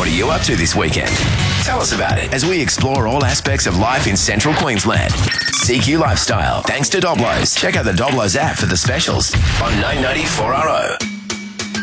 are you up to this weekend? Tell us about it as we explore all aspects of life in central Queensland. CQ Lifestyle, thanks to Doblos. Check out the Doblos app for the specials on 994RO.